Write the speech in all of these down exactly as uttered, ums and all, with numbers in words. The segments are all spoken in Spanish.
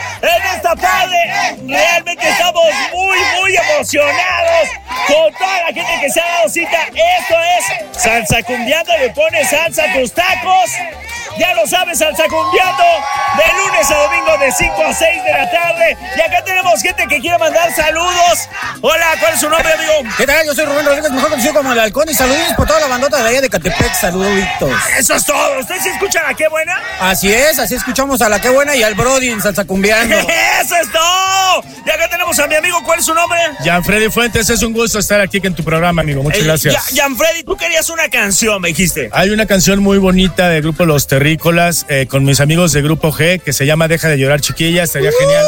en esta tarde. Realmente estamos muy, muy emocionados con toda la gente que se ha dado cita. Esto es Salsa Cumbiando, le pone salsa a tus tacos. Ya lo sabes, Salsa Cumbiando, de lunes a domingo de cinco a seis de la tarde. Y acá tenemos gente que quiere mandar saludos. Hola, ¿cuál es su nombre, amigo? ¿Qué tal? Yo soy Rubén Rodríguez, mejor conocido como El Halcón. Y saludos por toda la bandota de allá de Catepec. Saluditos. Eso es todo. ¿Ustedes sí escuchan a Qué Buena? Así es, así escuchamos a la Qué Buena y al Brody en Salsa Cumbiando. ¡Eso es todo! Y acá tenemos a mi amigo. ¿Cuál es su nombre? Gianfreddy Fuentes, es un gusto estar aquí en tu programa, amigo. Muchas eh, gracias. Ya, Gianfreddy, tú querías una canción, me dijiste. Hay una canción muy bonita del grupo Los Terrícolas eh, con mis amigos de Grupo G que se llama Deja de llorar, chiquilla. Estaría uh, genial.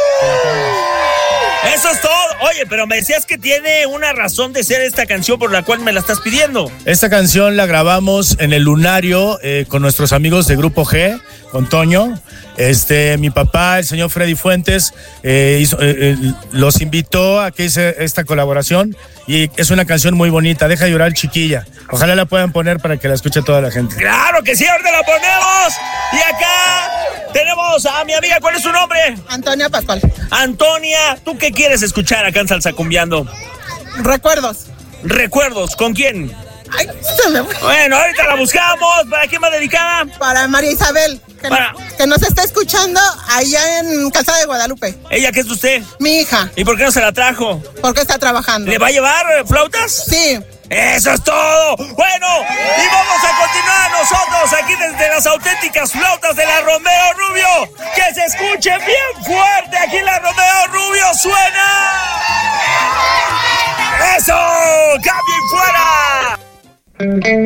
Eso es todo. Oye, pero me decías que tiene una razón de ser esta canción por la cual me la estás pidiendo. Esta canción la grabamos en el Lunario eh, con nuestros amigos de Grupo G, con Toño. Este, mi papá, el señor Freddy Fuentes, eh, hizo, eh, eh, los invitó a que hice esta colaboración y es una canción muy bonita, Deja de llorar, chiquilla. Ojalá la puedan poner para que la escuche toda la gente. ¡Claro que sí! ¡Ahorita la ponemos! Y acá tenemos a mi amiga, ¿cuál es su nombre? Antonia Pascual. Antonia, ¿tú qué quieres escuchar acá en Salsa Cumbiando? Recuerdos. ¿Recuerdos? ¿Con quién? Ay, se me... Bueno, ahorita la buscamos. ¿Para quién va dedicada? Para María Isabel, que, Para... que nos está escuchando allá en Calzada de Guadalupe. ¿Ella qué es usted? Mi hija. ¿Y por qué no se la trajo? Porque está trabajando. ¿Le va a llevar flautas? Sí. ¡Eso es todo! Bueno, y vamos a continuar nosotros aquí desde las auténticas flautas de la Romeo Rubio. ¡Que se escuche bien fuerte! Aquí la Romeo Rubio suena. ¡Eso! ¡Cambien fuera!